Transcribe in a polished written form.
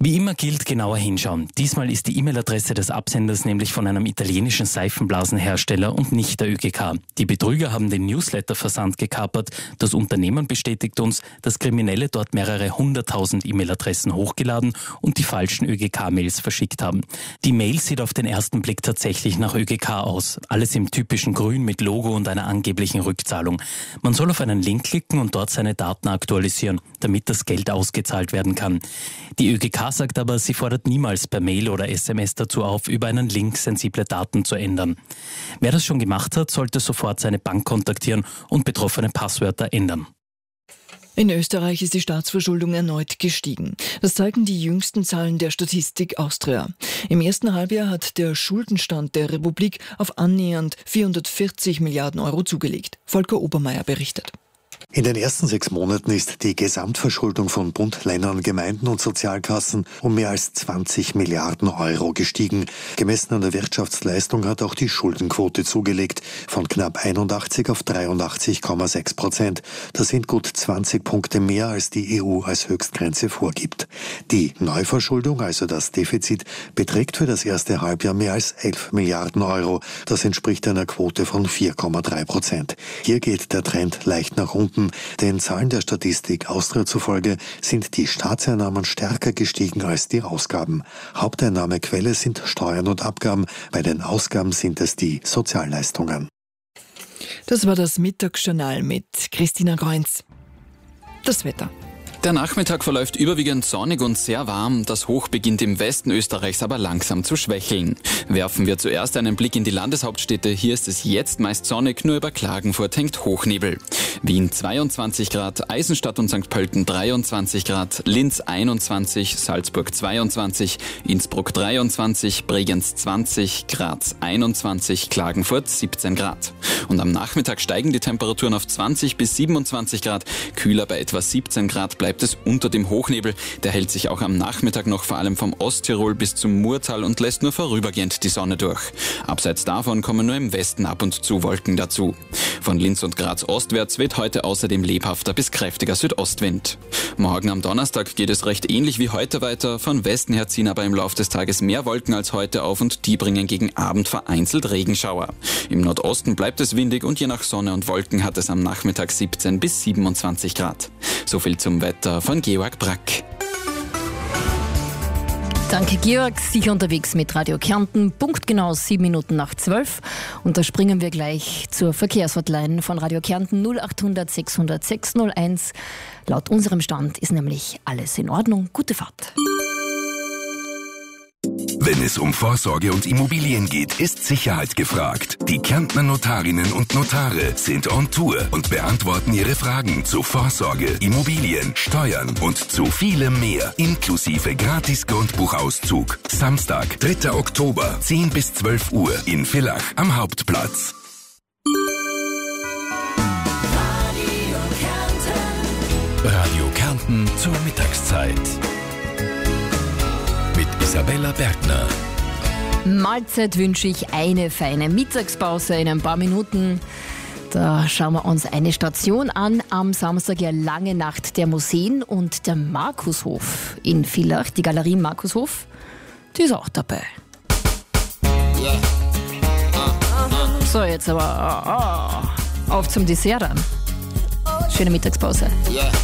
Wie immer gilt, genauer hinschauen. Diesmal ist die E-Mail-Adresse des Absenders nämlich von einem italienischen Seifenblasenhersteller und nicht der ÖGK. Die Betrüger haben den Newsletterversand gekapert. Das Unternehmen bestätigt uns, dass Kriminelle dort mehrere 100.000 E-Mail-Adressen hochgeladen und die falschen ÖGK-Mails verschickt haben. Die Mail sieht auf den ersten Blick tatsächlich nach ÖGK aus. Alles im typischen Grün mit Logo und einer angeblichen Rückzahlung. Man soll auf einen Link klicken und dort seine Daten aktualisieren, damit das Geld ausgezahlt werden kann. Die ÖGK sagt aber, sie fordert niemals per Mail oder SMS dazu auf, über einen Link sensible Daten zu ändern. Wer das schon gemacht hat, sollte sofort seine Bank kontaktieren und betroffene Passwörter ändern. In Österreich ist die Staatsverschuldung erneut gestiegen. Das zeigen die jüngsten Zahlen der Statistik Austria. Im ersten Halbjahr hat der Schuldenstand der Republik auf annähernd 440 Milliarden Euro zugelegt. Volker Obermeier berichtet. In den ersten 6 Monaten ist die Gesamtverschuldung von Bund, Ländern, Gemeinden und Sozialkassen um mehr als 20 Milliarden Euro gestiegen. Gemessen an der Wirtschaftsleistung hat auch die Schuldenquote zugelegt, von knapp 81 auf 83,6%. Das sind gut 20 Punkte mehr, als die EU als Höchstgrenze vorgibt. Die Neuverschuldung, also das Defizit, beträgt für das erste Halbjahr mehr als 11 Milliarden Euro. Das entspricht einer Quote von 4,3%. Hier geht der Trend leicht nach unten. Den Zahlen der Statistik Austria zufolge sind die Staatseinnahmen stärker gestiegen als die Ausgaben. Haupteinnahmequelle sind Steuern und Abgaben, bei den Ausgaben sind es die Sozialleistungen. Das war das Mittagsjournal mit Christina Kreunz. Das Wetter. Der Nachmittag verläuft überwiegend sonnig und sehr warm. Das Hoch beginnt im Westen Österreichs aber langsam zu schwächeln. Werfen wir zuerst einen Blick in die Landeshauptstädte. Hier ist es jetzt meist sonnig, nur über Klagenfurt hängt Hochnebel. Wien 22 Grad, Eisenstadt und St. Pölten 23 Grad, Linz 21, Salzburg 22, Innsbruck 23, Bregenz 20, Graz 21, Klagenfurt 17 Grad. Und am Nachmittag steigen die Temperaturen auf 20 bis 27 Grad. Kühler bei etwa 17 Grad bleibt es unter dem Hochnebel. Der hält sich auch am Nachmittag noch vor allem vom Osttirol bis zum Murtal und lässt nur vorübergehend die Sonne durch. Abseits davon kommen nur im Westen ab und zu Wolken dazu. Von Linz und Graz ostwärts weht heute außerdem lebhafter bis kräftiger Südostwind. Morgen am Donnerstag geht es recht ähnlich wie heute weiter. Von Westen her ziehen aber im Laufe des Tages mehr Wolken als heute auf und die bringen gegen Abend vereinzelt Regenschauer. Im Nordosten bleibt es windig und je nach Sonne und Wolken hat es am Nachmittag 17 bis 27 Grad. So viel zum Wetter von Georg Brack. Danke, Georg. Sicher unterwegs mit Radio Kärnten. Punktgenau 7 Minuten nach 12. Und da springen wir gleich zur Verkehrshotline von Radio Kärnten 0800 600 601. Laut unserem Stand ist nämlich alles in Ordnung. Gute Fahrt. Wenn es um Vorsorge und Immobilien geht, ist Sicherheit gefragt. Die Kärntner Notarinnen und Notare sind on Tour und beantworten Ihre Fragen zu Vorsorge, Immobilien, Steuern und zu vielem mehr, inklusive Gratis-Grundbuchauszug. Samstag, 3. Oktober, 10 bis 12 Uhr in Villach am Hauptplatz. Radio Kärnten zur Mittagszeit. Mit Isabella Bergner. Mahlzeit wünsche ich eine feine Mittagspause in ein paar Minuten. Da schauen wir uns eine Station an. Am Samstag ja lange Nacht der Museen und der Markushof in Villach. Die Galerie Markushof, die ist auch dabei. So, jetzt aber auf zum Dessert dann. Schöne Mittagspause.